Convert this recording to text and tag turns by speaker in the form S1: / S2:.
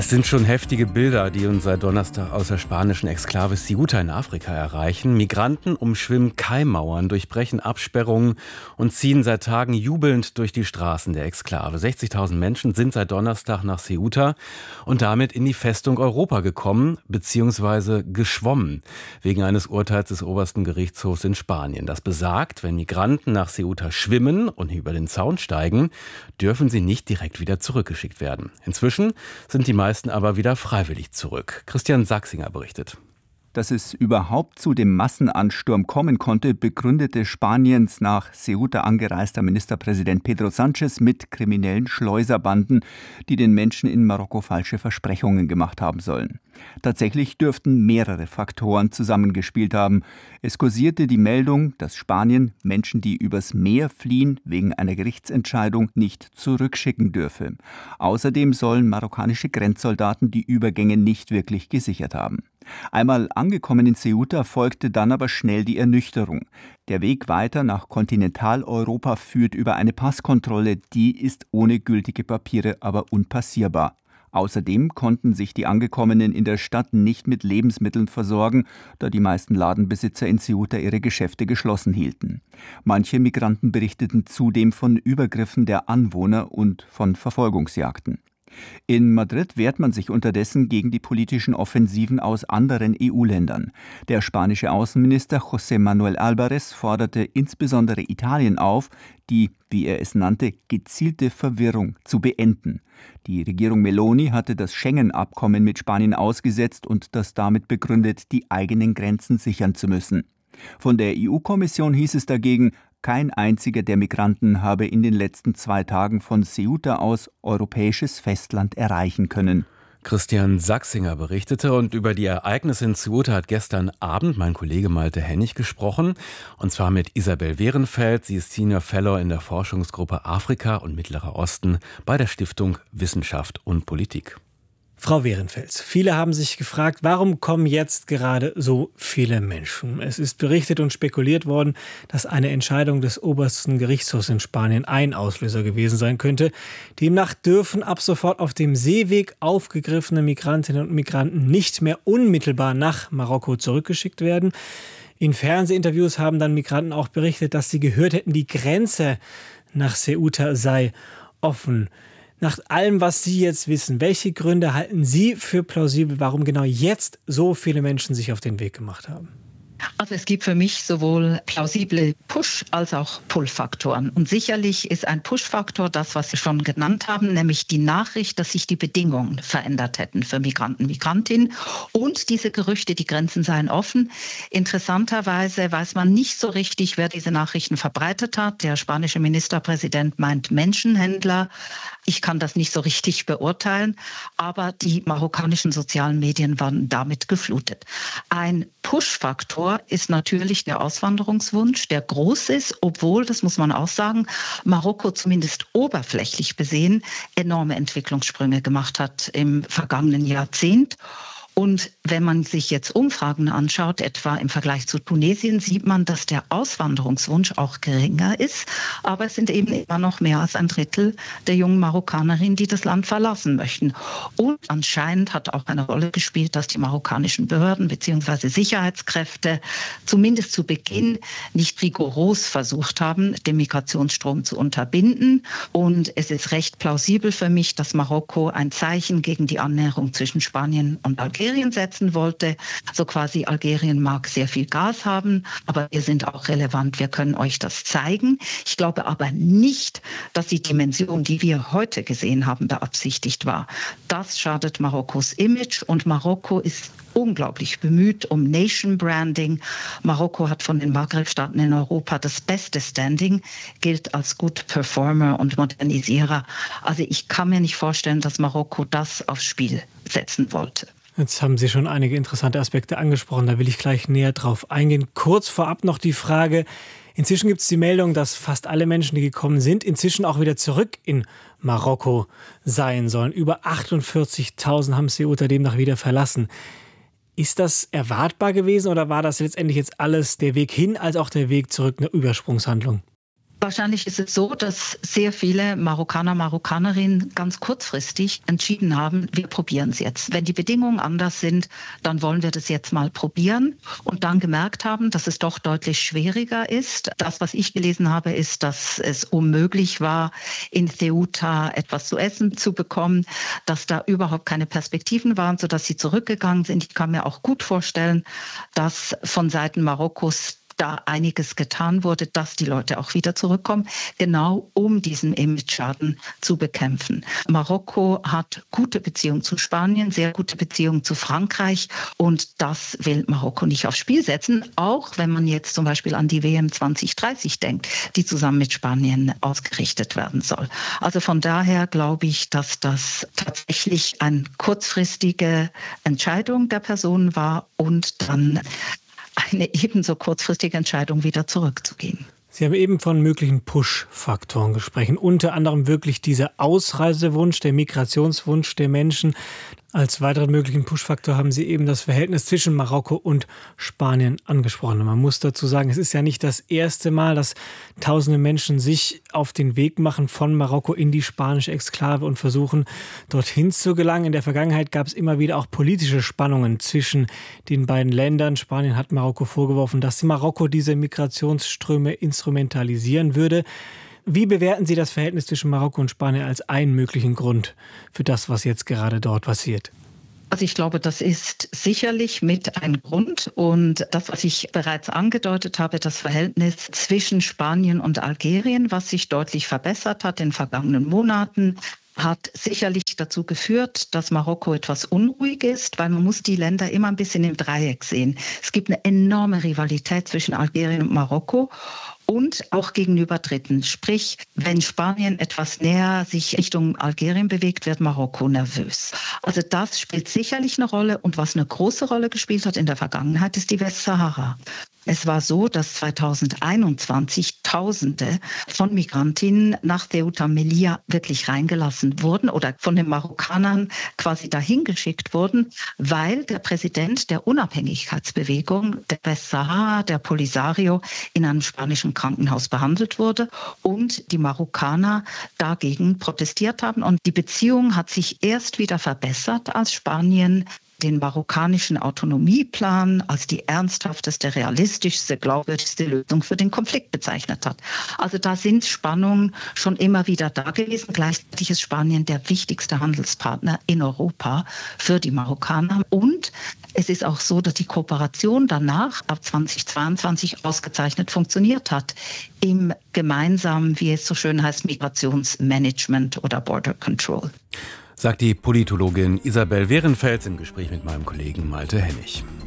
S1: Es sind schon heftige Bilder, die uns seit Donnerstag aus der spanischen Exklave Ceuta in Afrika erreichen. Migranten umschwimmen Keimmauern, durchbrechen Absperrungen und ziehen seit Tagen jubelnd durch die Straßen der Exklave. 60.000 Menschen sind seit Donnerstag nach Ceuta und damit in die Festung Europa gekommen bzw. geschwommen, wegen eines Urteils des obersten Gerichtshofs in Spanien. Das besagt, wenn Migranten nach Ceuta schwimmen und über den Zaun steigen, dürfen sie nicht direkt wieder zurückgeschickt werden. Inzwischen sind die meisten aber wieder freiwillig zurück. Christian Sachsinger berichtet.
S2: Dass es überhaupt zu dem Massenansturm kommen konnte, begründete Spaniens nach Ceuta angereister Ministerpräsident Pedro Sánchez mit kriminellen Schleuserbanden, die den Menschen in Marokko falsche Versprechungen gemacht haben sollen. Tatsächlich dürften mehrere Faktoren zusammengespielt haben. Es kursierte die Meldung, dass Spanien Menschen, die übers Meer fliehen, wegen einer Gerichtsentscheidung nicht zurückschicken dürfe. Außerdem sollen marokkanische Grenzsoldaten die Übergänge nicht wirklich gesichert haben. Einmal angekommen in Ceuta folgte dann aber schnell die Ernüchterung. Der Weg weiter nach Kontinentaleuropa führt über eine Passkontrolle, die ist ohne gültige Papiere aber unpassierbar. Außerdem konnten sich die Angekommenen in der Stadt nicht mit Lebensmitteln versorgen, da die meisten Ladenbesitzer in Ceuta ihre Geschäfte geschlossen hielten. Manche Migranten berichteten zudem von Übergriffen der Anwohner und von Verfolgungsjagden. In Madrid wehrt man sich unterdessen gegen die politischen Offensiven aus anderen EU-Ländern. Der spanische Außenminister José Manuel Álvarez forderte insbesondere Italien auf, die, wie er es nannte, gezielte Verwirrung zu beenden. Die Regierung Meloni hatte das Schengen-Abkommen mit Spanien ausgesetzt und das damit begründet, die eigenen Grenzen sichern zu müssen. Von der EU-Kommission hieß es dagegen, kein einziger der Migranten habe in den letzten 2 Tagen von Ceuta aus europäisches Festland erreichen können.
S1: Christian Sachsinger berichtete, und über die Ereignisse in Ceuta hat gestern Abend mein Kollege Malte Hennig gesprochen, und zwar mit Isabel Wehrenfeld. Sie ist Senior Fellow in der Forschungsgruppe Afrika und Mittlerer Osten bei der Stiftung Wissenschaft und Politik.
S3: Frau Wehrenfels, viele haben sich gefragt, warum kommen jetzt gerade so viele Menschen? Es ist berichtet und spekuliert worden, dass eine Entscheidung des obersten Gerichtshofs in Spanien ein Auslöser gewesen sein könnte. Demnach dürfen ab sofort auf dem Seeweg aufgegriffene Migrantinnen und Migranten nicht mehr unmittelbar nach Marokko zurückgeschickt werden. In Fernsehinterviews haben dann Migranten auch berichtet, dass sie gehört hätten, die Grenze nach Ceuta sei offen. Nach allem, was Sie jetzt wissen, welche Gründe halten Sie für plausibel, warum genau jetzt so viele Menschen sich auf den Weg gemacht haben?
S4: Also es gibt für mich sowohl plausible Push- als auch Pull-Faktoren. Und sicherlich ist ein Push-Faktor das, was Sie schon genannt haben, nämlich die Nachricht, dass sich die Bedingungen verändert hätten für Migranten, Migrantinnen. Und diese Gerüchte, die Grenzen seien offen. Interessanterweise weiß man nicht so richtig, wer diese Nachrichten verbreitet hat. Der spanische Ministerpräsident meint Menschenhändler. Ich kann das nicht so richtig beurteilen, aber die marokkanischen sozialen Medien waren damit geflutet. Ein Push-Faktor ist natürlich der Auswanderungswunsch, der groß ist, obwohl, das muss man auch sagen, Marokko zumindest oberflächlich besehen enorme Entwicklungssprünge gemacht hat im vergangenen Jahrzehnt. Und wenn man sich jetzt Umfragen anschaut, etwa im Vergleich zu Tunesien, sieht man, dass der Auswanderungswunsch auch geringer ist. Aber es sind eben immer noch mehr als ein Drittel der jungen Marokkanerinnen, die das Land verlassen möchten. Und anscheinend hat auch eine Rolle gespielt, dass die marokkanischen Behörden bzw. Sicherheitskräfte zumindest zu Beginn nicht rigoros versucht haben, den Migrationsstrom zu unterbinden. Und es ist recht plausibel für mich, dass Marokko ein Zeichen gegen die Annäherung zwischen Spanien und Algerien setzen wollte. So quasi Algerien mag sehr viel Gas haben, aber wir sind auch relevant, wir können euch das zeigen. Ich glaube aber nicht, dass die Dimension, die wir heute gesehen haben, beabsichtigt war. Das schadet Marokkos Image und Marokko ist unglaublich bemüht um Nation Branding. Marokko hat von den Maghreb-Staaten in Europa das beste Standing, gilt als Good Performer und Modernisierer. Also ich kann mir nicht vorstellen, dass Marokko das aufs Spiel setzen wollte.
S3: Jetzt haben Sie schon einige interessante Aspekte angesprochen, da will ich gleich näher drauf eingehen. Kurz vorab noch die Frage, inzwischen gibt es die Meldung, dass fast alle Menschen, die gekommen sind, inzwischen auch wieder zurück in Marokko sein sollen. Über 48.000 haben Ceuta demnach wieder verlassen. Ist das erwartbar gewesen oder war das letztendlich jetzt alles der Weg hin, als auch der Weg zurück eine Übersprungshandlung?
S4: Wahrscheinlich ist es so, dass sehr viele Marokkaner, Marokkanerinnen ganz kurzfristig entschieden haben, wir probieren es jetzt. Wenn die Bedingungen anders sind, dann wollen wir das jetzt mal probieren und dann gemerkt haben, dass es doch deutlich schwieriger ist. Das, was ich gelesen habe, ist, dass es unmöglich war, in Ceuta etwas zu essen zu bekommen, dass da überhaupt keine Perspektiven waren, sodass sie zurückgegangen sind. Ich kann mir auch gut vorstellen, dass von Seiten Marokkos da einiges getan wurde, dass die Leute auch wieder zurückkommen, genau um diesen Image-Schaden zu bekämpfen. Marokko hat gute Beziehungen zu Spanien, sehr gute Beziehungen zu Frankreich und das will Marokko nicht aufs Spiel setzen, auch wenn man jetzt zum Beispiel an die WM 2030 denkt, die zusammen mit Spanien ausgerichtet werden soll. Also von daher glaube ich, dass das tatsächlich eine kurzfristige Entscheidung der Personen war und dann eine ebenso kurzfristige Entscheidung, wieder zurückzugehen.
S3: Sie haben eben von möglichen Push-Faktoren gesprochen, unter anderem wirklich dieser Ausreisewunsch, der Migrationswunsch der Menschen. Als weiteren möglichen Push-Faktor haben Sie eben das Verhältnis zwischen Marokko und Spanien angesprochen. Und man muss dazu sagen, es ist ja nicht das erste Mal, dass tausende Menschen sich auf den Weg machen von Marokko in die spanische Exklave und versuchen, dorthin zu gelangen. In der Vergangenheit gab es immer wieder auch politische Spannungen zwischen den beiden Ländern. Spanien hat Marokko vorgeworfen, dass Marokko diese Migrationsströme instrumentalisieren würde. Wie bewerten Sie das Verhältnis zwischen Marokko und Spanien als einen möglichen Grund für das, was jetzt gerade dort passiert?
S4: Also ich glaube, das ist sicherlich mit ein Grund. Und das, was ich bereits angedeutet habe, das Verhältnis zwischen Spanien und Algerien, was sich deutlich verbessert hat in den vergangenen Monaten, hat sicherlich dazu geführt, dass Marokko etwas unruhig ist, weil man muss die Länder immer ein bisschen im Dreieck sehen. Es gibt eine enorme Rivalität zwischen Algerien und Marokko. Und auch gegenüber Dritten. Sprich, wenn Spanien etwas näher sich Richtung Algerien bewegt, wird Marokko nervös. Also das spielt sicherlich eine Rolle. Und was eine große Rolle gespielt hat in der Vergangenheit, ist die Westsahara. Es war so, dass 2021 Tausende von Migrantinnen nach Ceuta Melilla wirklich reingelassen wurden oder von den Marokkanern quasi dahin geschickt wurden, weil der Präsident der Unabhängigkeitsbewegung, der Westsahara, der Polisario, in einem spanischen Krankenhaus behandelt wurde und die Marokkaner dagegen protestiert haben. Und die Beziehung hat sich erst wieder verbessert, als Spanien den marokkanischen Autonomieplan als die ernsthafteste, realistischste, glaubwürdigste Lösung für den Konflikt bezeichnet hat. Also da sind Spannungen schon immer wieder da gewesen. Gleichzeitig ist Spanien der wichtigste Handelspartner in Europa für die Marokkaner. Und es ist auch so, dass die Kooperation danach ab 2022 ausgezeichnet funktioniert hat im gemeinsamen, wie es so schön heißt, Migrationsmanagement oder Border Control.
S1: Sagt die Politologin Isabel Werenfels im Gespräch mit meinem Kollegen Malte Hennig.